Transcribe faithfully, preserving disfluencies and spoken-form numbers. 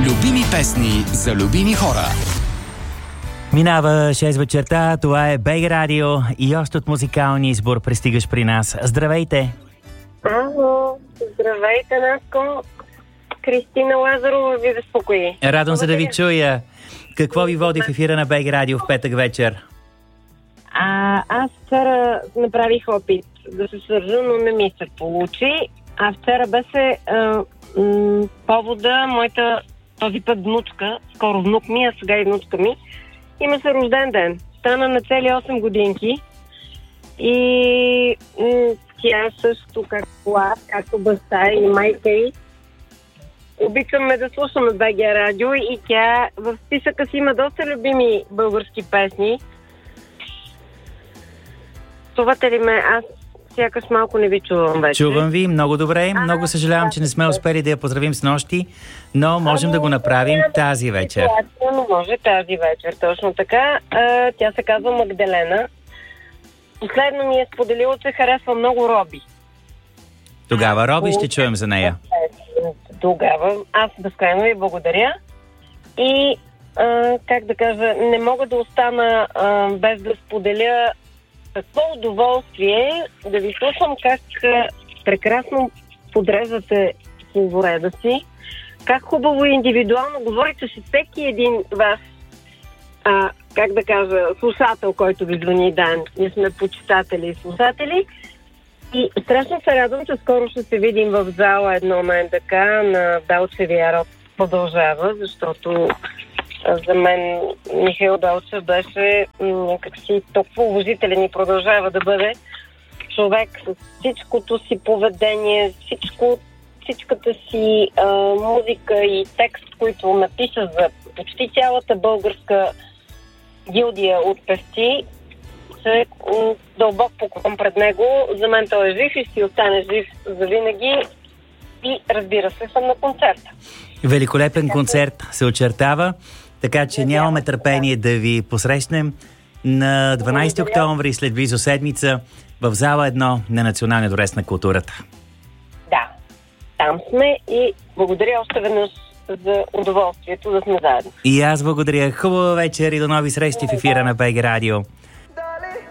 Любими песни за любими хора. Минава шест вечерта, това е БГ Радио и още от музикалния избор пристигаш при нас. Здравейте! Ало, здравейте, Наско. Кристина Лазарова ви безпокои. Радвам се да ви чуя. Какво ви води в ефира на БГ Радио в петък вечер? А, аз вчера направих опит да се свържа, но не ми се получи. А вчера беше а, м- повода моята този път внучка, скоро внук ми, а сега и внучка ми, има се рожден ден. Стана на цели осем годинки и м- тя също, както аз, както баща и майка й, обичаме да слушаме БГ Радио и тя в списъка си има доста любими български песни. Чувате ли ме? Аз сякаш малко не ви чувам вече. Чувам ви, много добре. Много съжалявам, че не сме успели да я поздравим с нощи, но можем да го направим тази вечер. Но може тази вечер, точно така. А, тя се казва Магдалена. Последно ми е споделила, че харесва много Роби. Тогава Роби ще чуем за нея. Тогава аз безкрайно ви благодаря. И, а, как да кажа, не мога да остана а, без да споделя какво удоволствие да ви слушам как а, прекрасно подреждате словореда си, как хубаво и индивидуално говорите с всеки един ваш, а, как да кажа, слушател, който ви звъни. Да, ние сме почитатели и слушатели. И страшно се радвам, че скоро ще се видим в зала едно на НДК на Далчевия род продължава, защото за мен Михаил Далчев беше някакси толкова уважителен и продължава да бъде човек с всичкото си поведение, всичко, всичката си а, музика и текст, които написа за почти цялата българска гилдия от певци, се дълбок поклон пред него. За мен той е жив и ще остане жив завинаги. И разбира се, съм на концерта. Великолепен концерт се очертава, така че нямаме търпение да ви посрещнем на дванайсети октомври, след близо седмица, в зала едно на Националния дворец на културата. Да, там сме и благодаря още веднъж за удоволствието да сме заедно. И аз благодаря. Хубава вечер и до нови срещи в ефира на БГ Радио.